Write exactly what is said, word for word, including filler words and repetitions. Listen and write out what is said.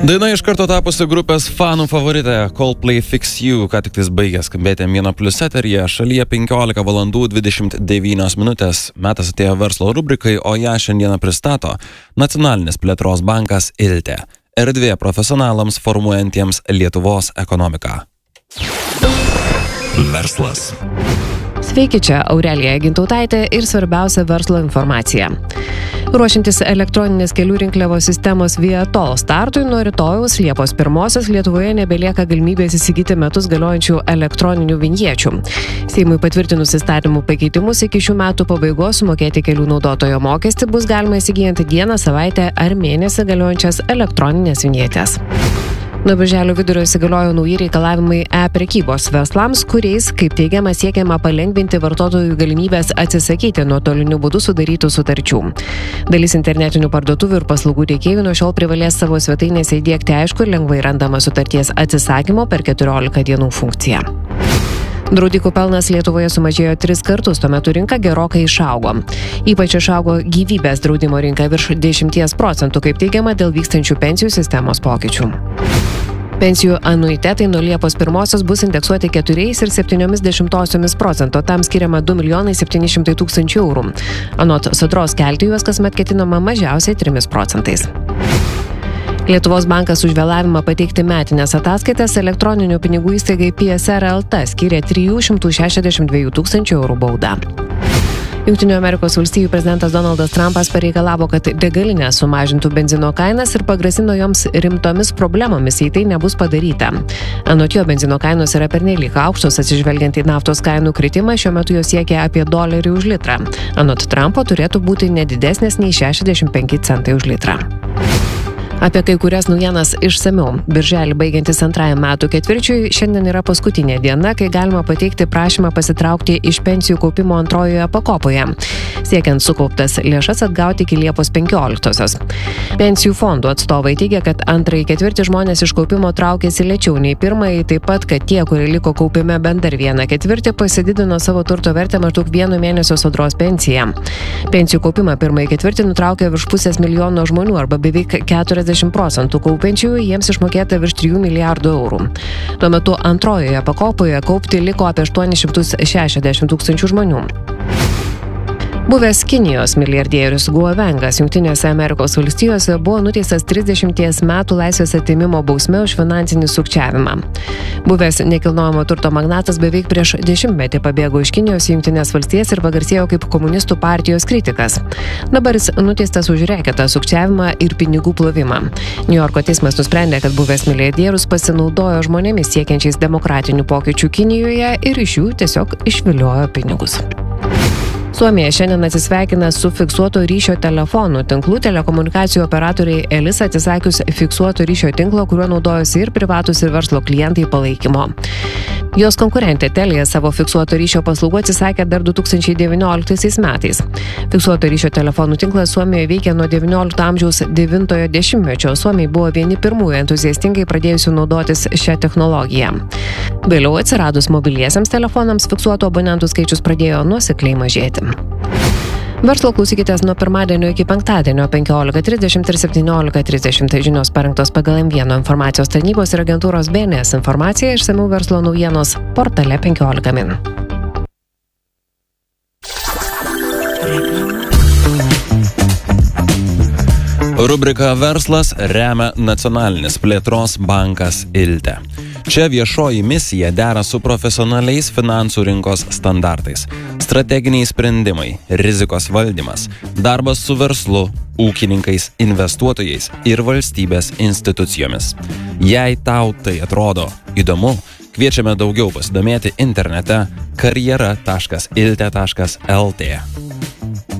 Daina iš karto tapusi grupės fanų favoritė Coldplay Fix You, ką tik tais baigė skambėti M vienas plius eteryje. Šalyje penkiolika valandų dvidešimt devynios minutės. Metas atėjo verslo rubrikai, o ją šiandieną pristato Nacionalinis plėtros bankas Ilte. Erdvė profesionalams formuojantiems Lietuvos ekonomiką. Verslas. Sveiki, čia Aurelija Gintautaitė ir svarbiausia verslo informacija. Ruošiantis elektroninės kelių rinkliavos sistemos Viator startui, nuo rytojaus Liepos pirmosios Lietuvoje nebelieka galimybės įsigyti metus galiojančių elektroninių vinječių. Seimui patvirtinus įstatymų pakeitimus iki šių metų pabaigos sumokėti kelių naudotojo mokestį bus galima įsigijant dieną, savaitę ar mėnesį galiojančias elektroninės vinjetės. Nuo birželio vidurio įsigaliojo nauji reikalavimai e-prekybos verslams, kuriais, kaip teigiama, siekiama palengvinti vartotojų galimybės atsisakyti nuotoliniu būdu sudarytų sutarčių. Dalis internetinių parduotuvių ir paslaugų teikėjų nuo šiol privalės savo svetainėse įdiegti aišku ir lengvai randamą sutarties atsisakymo per keturiolika dienų funkciją. Draudikų pelnas Lietuvoje sumažėjo tris kartus, tuo metu rinka gerokai išaugo. Ypač išaugo gyvybės draudimo rinka virš dešimties procentų, kaip teigiama, dėl vykstančių pensijų sistemos pokyčių. Pensijų anuitetai nuo Liepos pirmosios bus indeksuoti keturiais ir septyniomis dešimtosiomis procento, tam skiriama du milijonai septyni šimtai tūkstančių eurų. Anot Sodros kelti juos kasmet ketinama mažiausiai trimis procentais. Lietuvos bankas už vėlavimą pateikti metinės ataskaitas elektroninių pinigų įstaigai P S R L T skyrė trijų šimtų šešiasdešimt dviejų tūkstančių eurų baudą. Jungtinių Amerikos valstijų prezidentas Donaldas Trumpas pareikalavo, kad degalinės sumažintų benzino kainas ir pagrasino joms rimtomis problemomis, jei tai nebus padaryta. Anot jo, benzino kainos yra pernelyg aukštos, atsižvelgiant į naftos kainų kritimą, šiuo metu jos siekia apie dolerį už litrą. Anot Trumpo turėtų būti nedidesnės nei šešiasdešimt penki centai už litrą. Apie kai kurias naujienas išsamiau. Birželį baigiantis antrajam metų ketvirčiui šiandien yra paskutinė diena, kai galima pateikti prašymą pasitraukti iš pensijų kaupimo antrojoje pakopoje, siekiant sukauptas lėšas atgauti iki Liepos penkioliktosios. Pensijų fondų atstovai teigia, kad antrąjį ketvirtį žmonės iš kaupimo traukėsi lėčiau nei pirmąjį, taip pat, kad tie, kurie liko kaupime bent dar vieną ketvirtį, pasididino savo turto vertę maždaug vieno mėnesio sodros pensiją. Pensijų kaupimą pirmąjį ketvirtį nutraukė virš pusės milijono žmonių arba beveik keturiasdešimt procentų kaupiančiųjų, jiems išmokėta virš trijų milijardų eurų. Tuo metu antrojoje pakopoje kaupti liko apie aštuonis šimtus šešiasdešimt tūkstančių žmonių. Buvęs Kinijos milijardierius Guo Wengas Jungtinėse Amerikos valstijose buvo nuteistas trisdešimties metų laisvės atėmimo bausme už finansinį sukčiavimą. Buvęs nekilnojamo turto magnatas beveik prieš dešimtmetį pabėgo iš Kinijos į Jungtinės valstijas ir pagarsėjo kaip komunistų partijos kritikas. Dabar jis nuteistas už reketą, sukčiavimą ir pinigų plovimą. Niujorko teismas nusprendė, kad buvęs milijardierius pasinaudojo žmonėmis siekiančiais demokratinių pokyčių Kinijoje ir iš jų tiesiog išviliojo pinigus. Suomija šiandien atsisveikina su fiksuoto ryšio telefonų tinklų. Telekomunikacijų operatoriai Elisa atsisakius fiksuoto ryšio tinklo, kuriuo naudojosi ir privatus ir verslo klientai palaikymo. Jos konkurentė Telia savo fiksuoto ryšio paslaugų atsisakė dar du tūkstančiai devynioliktaisiais metais. Fiksuoto ryšio telefonų tinklas Suomijoje veikia nuo devyniolikto amžiaus devintojo dešimtmečio. Suomiai buvo vieni pirmųjų entuziastingai pradėjusių naudotis šią technologiją. Vėliau atsiradus mobiliesiems telefonams fiksuotų abonentų skaičius pradėjo nuosekliai mažėti. Verslo klausykitės nuo pirmadienio iki penktadienio penkiolika trisdešimt ir septyniolika trisdešimt. Žinios parengtos pagal M vienas informacijos tarnybos ir agentūros B N S informacija, išsamiau verslo naujienos portale penkiolika min. Rubrika Verslas remia Nacionalinis plėtros bankas Ilte. Čia viešoji misija dera su profesionaliais finansų rinkos standartais, strateginiai sprendimai, rizikos valdymas, darbas su verslu, ūkininkais, investuotojais ir valstybės institucijomis. Jei tau tai atrodo įdomu, kviečiame daugiau pasidomėti internete karjera taškas ilte taškas lt.